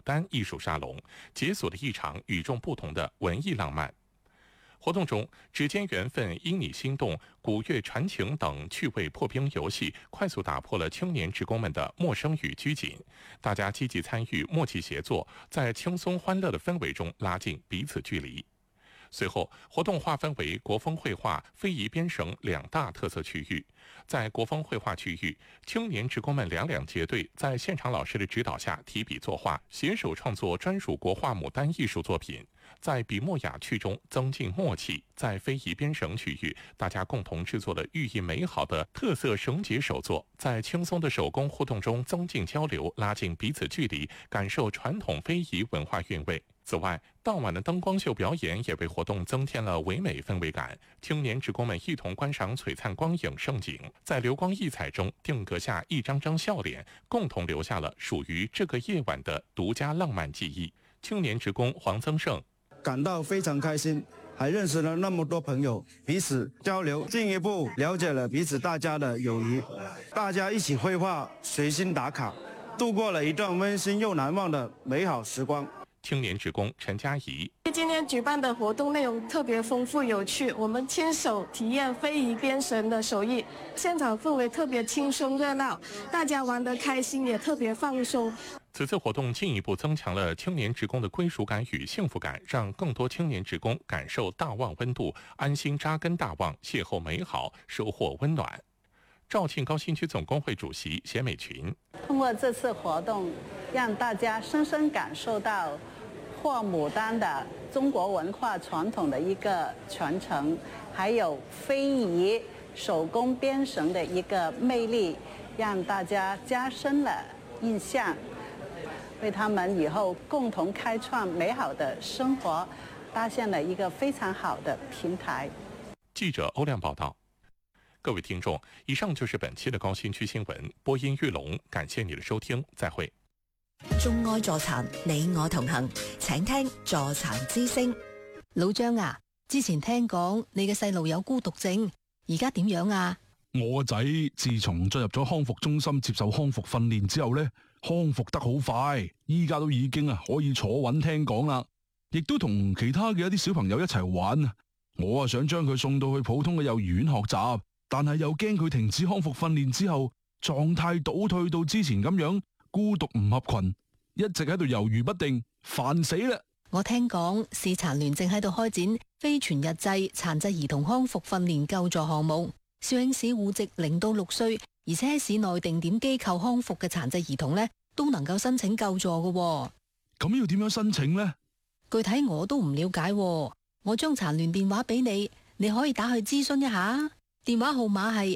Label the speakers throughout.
Speaker 1: 丹艺术沙龙，解锁了一场与众不同的文艺浪漫。活动中，指尖缘分、因你心动、古乐传情等趣味破冰游戏，快速打破了青年职工们的陌生与拘谨。大家积极参与，默契协作，在轻松欢乐的氛围中拉近彼此距离。随后，活动划分为国风绘画、非遗编绳两大特色区域。在国风绘画区域，青年职工们两结队，在现场老师的指导下提笔作画，携手创作专属国画牡丹艺术作品。在笔墨雅趣中增进默契。在非遗编绳区域，大家共同制作了寓意美好的特色绳结手作，在轻松的手工互动中增进交流，拉近彼此距离，感受传统非遗文化韵味。此外，当晚的灯光秀表演也为活动增添了唯美氛围感。青年职工们一同观赏璀璨光影盛景，在流光溢彩中定格下一张张笑脸，共同留下了属于这个夜晚的独家浪漫记忆。青年职工黄增胜
Speaker 2: 感到非常开心，还认识了那么多朋友，彼此交流，进一步了解了彼此大家的友谊。大家一起绘画，随心打卡，度过了一段温馨又难忘的美好时光。
Speaker 1: 青年职工陈佳怡，
Speaker 3: 今天举办的活动内容特别丰富有趣，我们亲手体验非遗编绳的手艺，现场氛围特别轻松热闹，大家玩得开心，也特别放松。
Speaker 1: 此次活动进一步增强了青年职工的归属感与幸福感，让更多青年职工感受大旺温度，安心扎根大旺，邂逅美好，收获温暖。肇庆高新区总工会主席谢美群，
Speaker 4: 通过这次活动，让大家深深感受到画牡丹的中国文化传统的一个传承，还有非遗手工编绳的一个魅力，让大家加深了印象，为他们以后共同开创美好的生活搭建了一个非常好的平台。
Speaker 1: 记者欧亮报道。各位听众，以上就是本期的高新区新闻，播音玉龍，感謝你的收聽，再會。
Speaker 5: 眾愛助殘，你我同行，請聽助殘之聲。
Speaker 6: 老張啊，之前聽講你嘅細路有孤獨症，而家點樣啊？
Speaker 7: 我個仔自從進入咗康復中心接受康復訓練之後呢，康復得好快，依家都已經可以坐穩聽講啦，亦都同其他嘅一啲小朋友一齊玩。我想將佢送到去普通嘅幼兒園學習，但係又驚佢停止康復訓練之後狀態倒退到之前咁樣，孤獨唔合群，一直喺度猶豫不定，煩死啦！
Speaker 6: 我聽講市殘聯正喺度開展非全日制殘疾兒童康復訓練救助項目，肇慶市戶籍0到6歲，而且喺市內定點機構康復嘅殘疾兒童呢，都能夠申請救助嘅。
Speaker 7: 咁要點樣申請呢？
Speaker 6: 具體我都唔了解，我將殘聯電話俾你，你可以打去諮詢一下。電話號碼係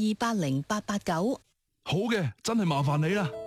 Speaker 6: 22808889。
Speaker 7: 好嘅，真係麻煩你啦。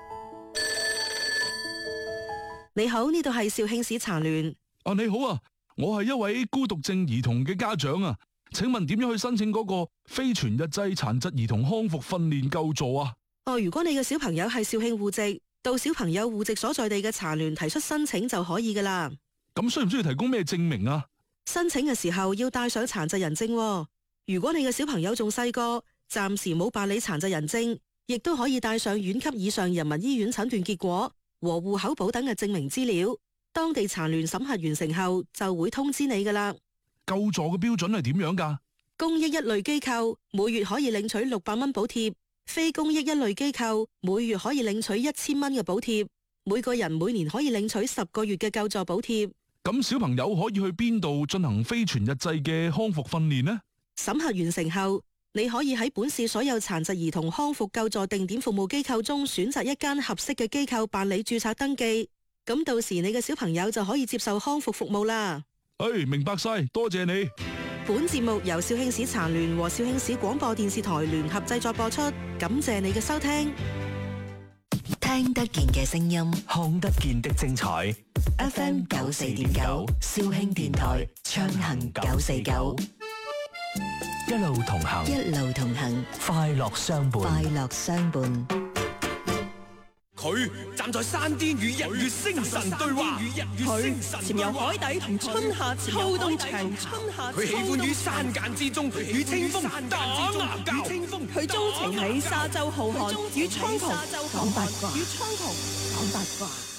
Speaker 8: 你好，呢度係肇慶市殘聯。
Speaker 7: 你好啊，我係一位孤獨症兒童嘅家長啊，請問點樣去申請嗰個非全日制殘疾兒童康復訓練救助啊？
Speaker 8: 如果你嘅小朋友係肇慶戶籍，到小朋友戶籍所在地嘅殘聯提出申請就可以噶啦。
Speaker 7: 咁需唔需要提供咩證明啊？
Speaker 8: 申請嘅時候要帶上殘疾人證喎。如果你嘅小朋友仲細個，暫時冇辦理殘疾人證，亦都可以帶上縣級以上人民醫院診斷結果和戶口簿等嘅證明資料。當地殘聯審核完成後，就會通知你噶啦。
Speaker 7: 救助嘅標準係點樣噶？
Speaker 8: 公益一類機構每月可以領取600蚊補貼，非公益一類機構每月可以領取1000蚊嘅補貼，每個人每年可以領取10個月嘅救助補貼。
Speaker 7: 咁小朋友可以去邊度進行非全日制嘅康復訓練呢？
Speaker 8: 審核完成後，你可以喺本市所有殘疾兒童康復救助定點服務機構中選擇一間合適嘅機構辦理註冊登記，咁到時你嘅小朋友就可以接受康復服務啦。
Speaker 7: 明白晒，多謝你。
Speaker 8: 本節目由肇慶市殘聯和肇慶市廣播電視台聯合製作播出，感謝你嘅收聽。
Speaker 5: 聽得見嘅聲音，
Speaker 9: 看得見的精彩。
Speaker 5: FM 94.9，肇慶電台暢行949。
Speaker 9: 一路同行，
Speaker 5: 一路同行，
Speaker 9: 快樂相伴，
Speaker 5: 快樂相伴。
Speaker 10: 佢站在山巔與日月星辰對話，
Speaker 11: 佢潛遊海底同春夏秋冬長
Speaker 10: 佢喜歡於山澗之中與清風打牙交，
Speaker 11: 佢鍾情喺沙洲浩瀚與蒼穹講八卦。